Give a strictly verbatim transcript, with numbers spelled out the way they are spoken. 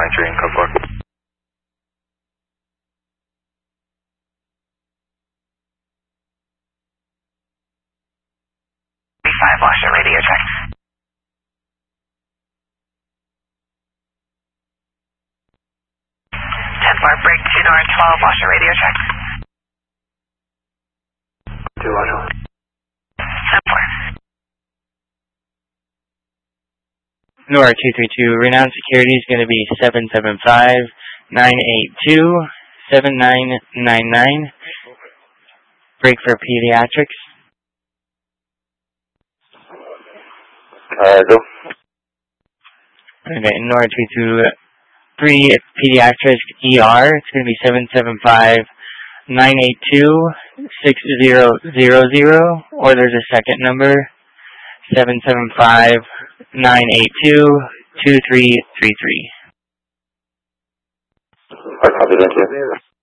monitoring code four. five, Washington radio check. ten four, break two north, twelve, Washington radio check. two Washington. ten four. Nora two three two, renowned security is going to be seven seven five, nine eight two, seven nine nine nine. Break for pediatrics. Uh, go. Okay, Nora two two three, pediatrics E R, it's going to be seven seven five, nine eight two, six zero zero zero, or there's a second number, seven seven five, nine eight two, two three three three. I copy that, too.